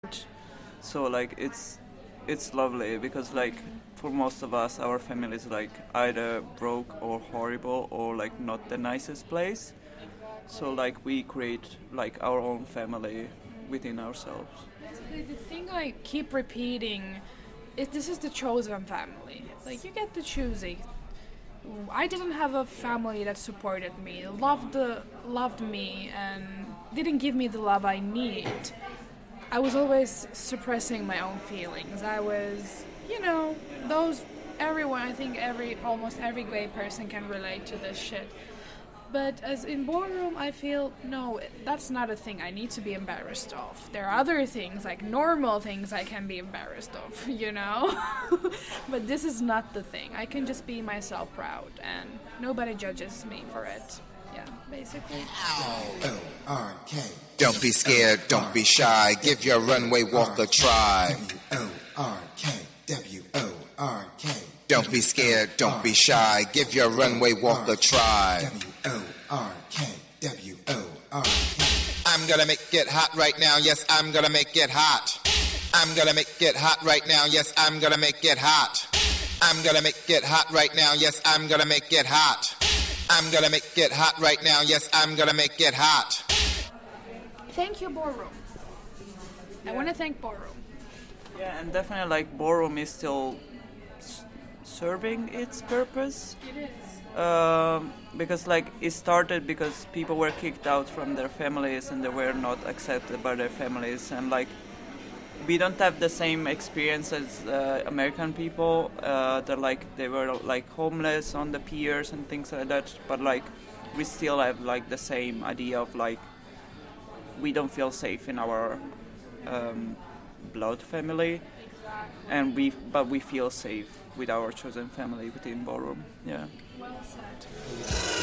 So like it's lovely because like for most of us our family is like either broke or horrible or like not the nicest place. So like we create like our own family within ourselves. Basically, the thing I keep repeating is this is the chosen family. Like, you get to choose it. I didn't have a family that supported me, loved me, and didn't give me the love I need. I was always suppressing my own feelings. I was, those everyone. I think almost every gay person can relate to this shit. But as in Ballroom, I feel, no, that's not a thing I need to be embarrassed of. There are other things, like normal things I can be embarrassed of, But this is not the thing. I can just be myself proud, and nobody judges me for it. Yeah, basically. O-R-K. Don't be scared, don't be shy. Give your runway walk a try. W-O-R-K. W-O-R-K. Don't be scared, don't be shy. Give your runway walk a try. W-O-R-K. W-O-R-K. I'm gonna make it hot right now. Yes, I'm gonna make it hot. I'm gonna make it hot right now. Yes, I'm gonna make it hot. I'm gonna make it hot right now. Yes, I'm gonna make it hot. I'm gonna make it hot right now. Yes, I'm gonna make it hot. Thank you, Ballroom. I want to thank Ballroom. Yeah, and definitely like Ballroom is still serving its purpose. It is. Because like it started because people were kicked out from their families and they were not accepted by their families, and like we don't have the same experience as American people. They were like homeless on the piers and things like that, but like we still have like the same idea of like we don't feel safe in our blood family, and we feel safe with our chosen family within Ballroom. Yeah. Well said.